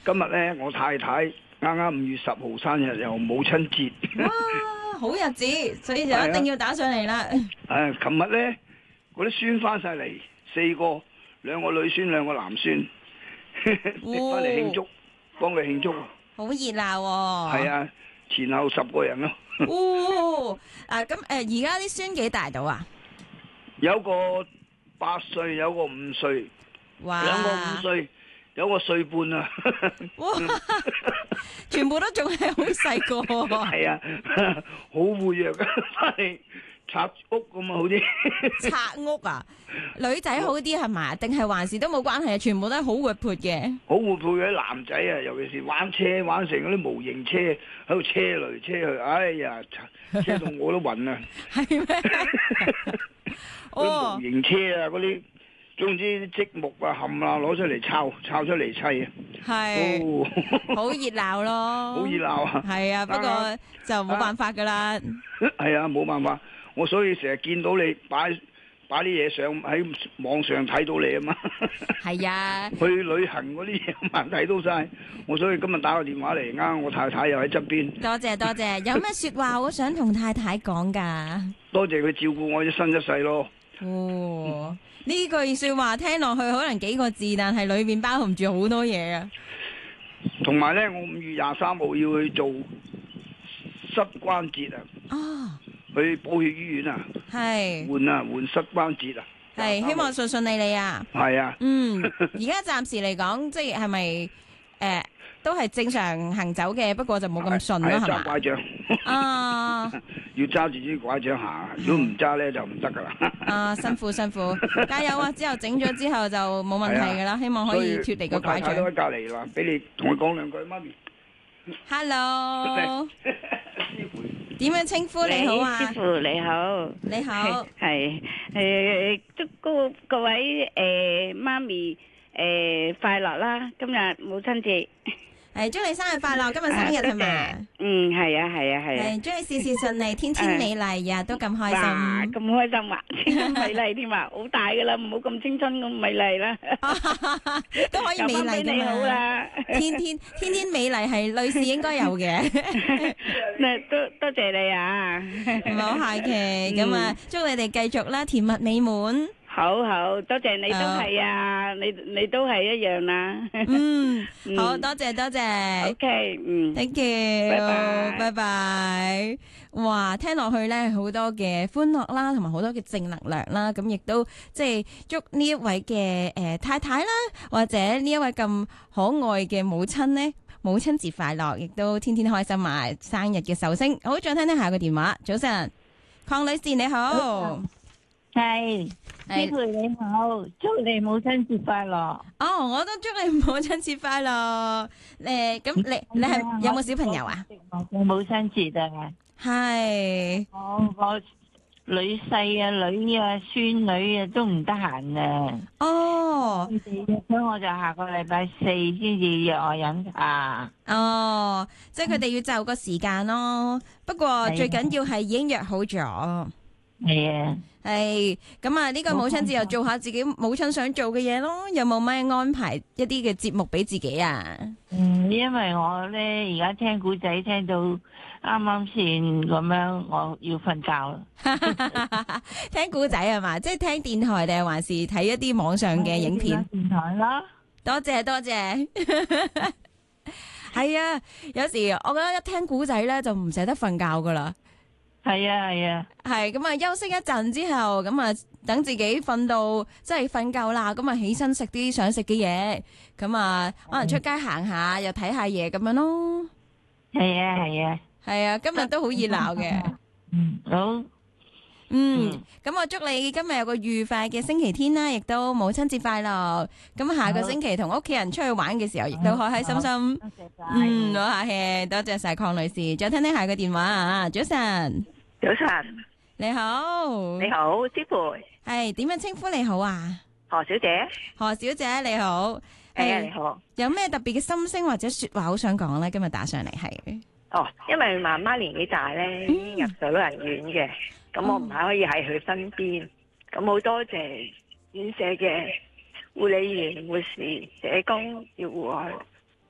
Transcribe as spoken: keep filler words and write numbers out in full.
今日咧，我太太啱啱五月十號生日，又母親節。 哇，好日子，所以就一定要打上嚟啦。 誒，琴日咧，嗰啲孫翻晒嚟，四個，兩個女孫，兩個男孫，你翻嚟慶祝，幫佢慶祝。 好熱鬧喎。 係啊，前後十個人咯。 哦，啊咁誒，而家啲孫幾大到啊？ 有個八歲，有個五歲， 哇， 兩個五歲，有個歲半啊！ 哇，全部都仲係好細個。 係啊，好活躍噶，翻嚟拆屋咁啊，好啲。 拆屋啊？女仔好啲係咪？定係還是都冇關係啊？全部都係好活潑嘅。 好活潑嘅啲男仔啊，尤其是玩車玩成嗰啲模型車喺度車嚟車去，哎呀，車到我都暈啊！ 係咩？ 嗰啲模型車啊，嗰啲總之啲積木啊、冚啊攞出嚟抄，抄出嚟砌啊， 係哦， 好熱鬧咯， 好熱鬧啊！ 係啊，不過就冇辦法噶啦。 係啊，冇辦法，我所以成日見到你擺擺啲嘢上喺網上睇到你啊嘛。 係啊， 去旅行嗰啲嘢我睇到晒，我所以今日打個電話嚟，啱我太太又喺側邊。 多謝多謝，有咩說話我想同太太講噶？ 多謝佢照顧我一生一世咯。 哦，呢句說話聽落去可能幾個字，但係裏面包含住好多嘢啊。 同埋咧，我五月廿三號要去做膝關節啊， 哦， 去寶血醫院啊， 係換啊換膝關節啊。 係，希望順順利利啊。 係啊。 嗯，而家暫時嚟講，即係係咪誒都係正常行走嘅，不過就冇咁順咯，係揸嘛？ 拐杖。 啊要揸住支拐杖行，如果唔揸咧就唔得噶啦。 啊，辛苦辛苦，加油啊！之後整咗之後就冇問題噶啦，希望可以脫離個拐杖。 我太太都喺隔離啦，俾你同佢講兩句，媽咪。 Hello，點樣稱呼你好啊？ 師傅你好， 你好， 係誒祝各各位誒媽咪誒快樂啦！今日母親節， 係祝你生日快樂，今日生日係咪？ 嗯，係啊，係啊，係啊。 係祝你事事順利，天天美麗，日日都咁開哇， 心。 咁開心啊！青春美麗添啊，好大噶啦，唔好咁青春咁美麗啦。 都可以美麗噶你好嘛？ 啦， 天天天天美麗係女士應該有嘅。 嗱，多多謝你啊！ 唔好客氣，咁啊，祝你哋繼續啦，甜蜜美滿。 好好，多謝你都係啊，你你都係一樣啦。 嗯，好多謝多謝。 OK，嗯 Thank you， 拜拜拜拜。哇，聽落去咧好多嘅歡樂啦，同埋好多嘅正能量啦，咁亦都即係祝呢一位嘅誒太太啦，或者呢一位咁可愛嘅母親呢，母親節快樂，亦都天天開心埋生日嘅壽星。好，再聽聽下個電話。早晨，鄺女士你好。 係，師傅你好，祝你母親節快樂。 哦，我都祝你母親節快樂。誒，咁你你係有冇小朋友啊？ 我母親節啊， 係。 我我女婿啊、女啊、孫女啊都唔得閒啊。 哦。 所以我就下個禮拜四先至約我飲茶。 哦，即係佢哋要就個時間咯。不過最緊要係已經約好咗。 係啊。 係咁啊！呢個母親節又做下自己母親想做嘅嘢咯。有冇咩安排一啲嘅節目俾自己啊？ 嗯，因為我咧而家聽古仔聽到啱啱先咁樣，我要瞓覺啦。 聽古仔係嘛？即係聽電台定係還是睇一啲網上嘅影片？ 電台啦。 多謝多謝。係啊，有時我覺得一聽古仔咧就唔捨得瞓覺噶啦。 係啊係啊， 係咁啊！休息一陣之後，咁啊等自己瞓到即係瞓夠啦，咁啊起身食啲想食嘅嘢，咁啊可能出街行下，又睇下嘢咁樣咯。 係啊係啊， 係啊！今日都好熱鬧嘅。 嗯，好。 嗯，咁我祝你今日有個愉快嘅星期天啦，亦都母親節快樂。咁下個星期同屋企人出去玩嘅時候，亦都開開心心。 多謝晒。 嗯，唔好客氣，多謝晒鄺女士。再聽聽下個電話啊，早晨。 早晨， 你好。 你好，師傅。 係點樣稱呼你好啊？ 何小姐。 何小姐你好。 係啊，你好。 有咩特別嘅心聲或者說話好想講咧？今日打上嚟係。 哦，因為媽媽年紀大咧，已經入咗老人院嘅，咁、嗯、我唔係可以喺佢身邊，咁好多謝院舍嘅護理員、護士、社工照顧我。